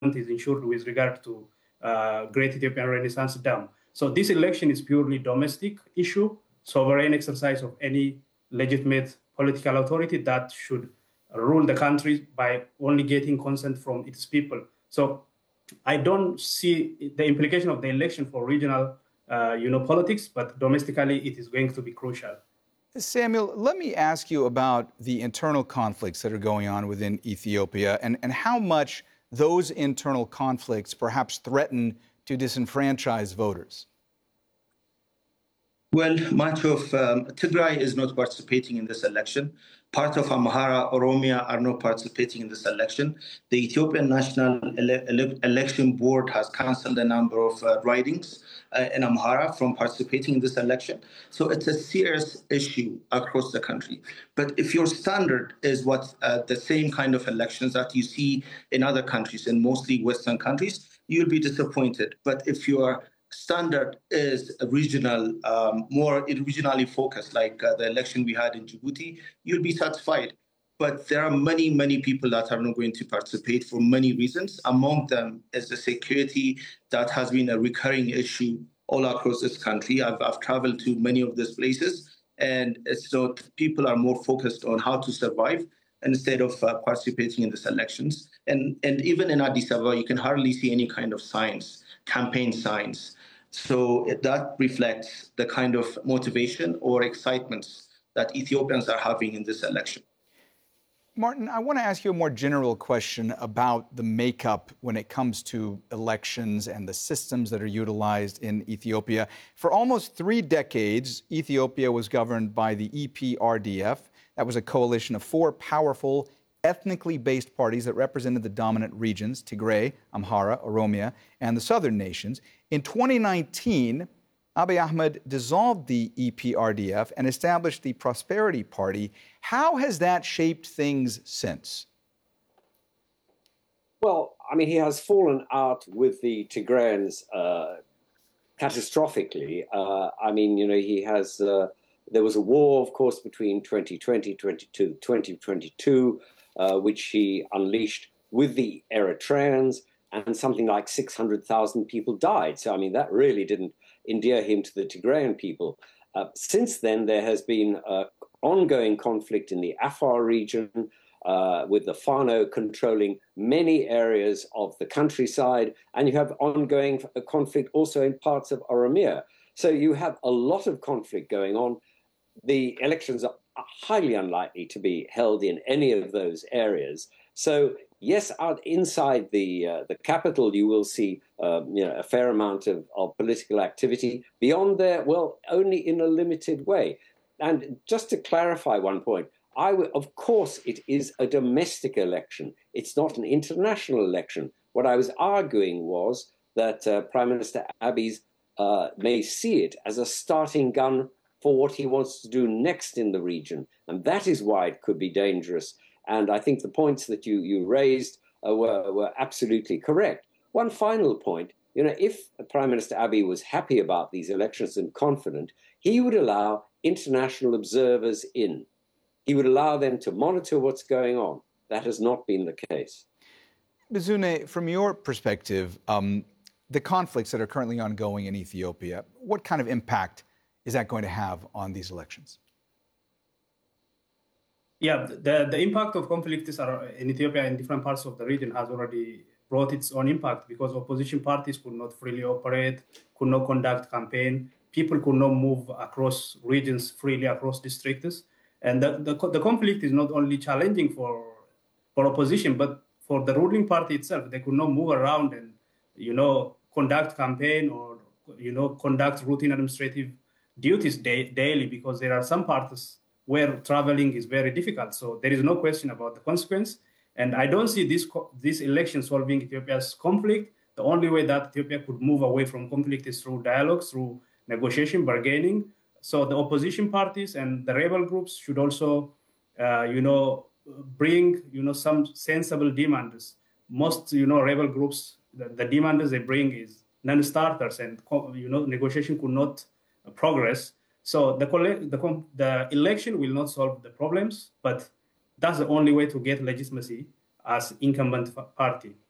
is ensured with regard to Great Ethiopian Renaissance Dam. So this election is purely domestic issue, sovereign exercise of any legitimate political authority that should rule the country by only getting consent from its people. So I don't see the implication of the election for regional, politics, but domestically it is going to be crucial. Samuel, let me ask you about the internal conflicts that are going on within Ethiopia and how much those internal conflicts perhaps threaten to disenfranchise voters. Well, much of Tigray is not participating in this election. Part of Amhara, Oromia are not participating in this election. The Ethiopian National Election Board has cancelled a number of ridings in Amhara from participating in this election. So it's a serious issue across the country. But if your standard is what the same kind of elections that you see in other countries, in mostly Western countries, you'll be disappointed. But if your standard is regional, more regionally focused, like the election we had in Djibouti, you'll be satisfied. But there are many, many people that are not going to participate for many reasons. Among them is the security that has been a recurring issue all across this country. I've traveled to many of these places, and so people are more focused on how to survive instead of participating in these elections. And even in Addis Ababa, you can hardly see any kind of signs, campaign signs. So that reflects the kind of motivation or excitement that Ethiopians are having in this election. Martin, I want to ask you a more general question about the makeup when it comes to elections and the systems that are utilized in Ethiopia. For almost 3 decades, Ethiopia was governed by the EPRDF. That was a coalition of 4 powerful, ethnically based parties that represented the dominant regions, Tigray, Amhara, Oromia, and the southern nations. In 2019, Abiy Ahmed dissolved the EPRDF and established the Prosperity Party. How has that shaped things since? Well, I mean, he has fallen out with the Tigrayans catastrophically. He has... there was a war, of course, between 2020 to 2022, which he unleashed with the Eritreans, and something like 600,000 people died. So, I mean, that really didn't endear him to the Tigrayan people. Since then, there has been ongoing conflict in the Afar region, with the Fano controlling many areas of the countryside, and you have ongoing conflict also in parts of Oromia. So you have a lot of conflict going on. The elections are highly unlikely to be held in any of those areas. So yes, out inside the capital, you will see a fair amount of political activity. Beyond there, well, only in a limited way. And just to clarify one point, of course, it is a domestic election. It's not an international election. What I was arguing was that Prime Minister Abiy may see it as a starting gun for what he wants to do next in the region. And that is why it could be dangerous. And I think the points that you raised were absolutely correct. One final point, if Prime Minister Abiy was happy about these elections and confident, he would allow international observers in. He would allow them to monitor what's going on. That has not been the case. Bizune, from your perspective, the conflicts that are currently ongoing in Ethiopia, what kind of impact is that going to have on these elections? Yeah, the impact of conflicts in Ethiopia in different parts of the region has already brought its own impact, because opposition parties could not freely operate, could not conduct campaign, people could not move across regions freely, across districts. And the conflict is not only challenging for opposition, but for the ruling party itself. They could not move around and, conduct campaign or, conduct routine administrative duties daily, because there are some parts where traveling is very difficult. So there is no question about the consequence. And I don't see this election solving Ethiopia's conflict. The only way that Ethiopia could move away from conflict is through dialogue, through negotiation, bargaining. So the opposition parties and the rebel groups should also, bring, some sensible demands. Most, rebel groups, the demands they bring is non-starters, and, negotiation could not progress. So the election will not solve the problems, but that's the only way to get legitimacy as incumbent party.